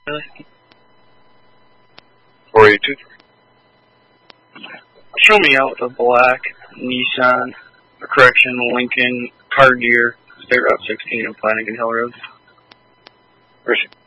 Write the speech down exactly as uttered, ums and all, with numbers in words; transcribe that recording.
four eight two three. Show me out the black Nissan, or correction, Lincoln, Car Gear, State Route sixteen and Flanagan Hill Road. Appreciate it.